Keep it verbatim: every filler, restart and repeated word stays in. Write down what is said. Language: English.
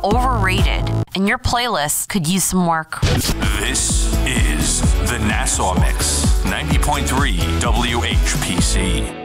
overrated, and your playlist could use some work. This is the Nassau Mix, ninety point three W H P C.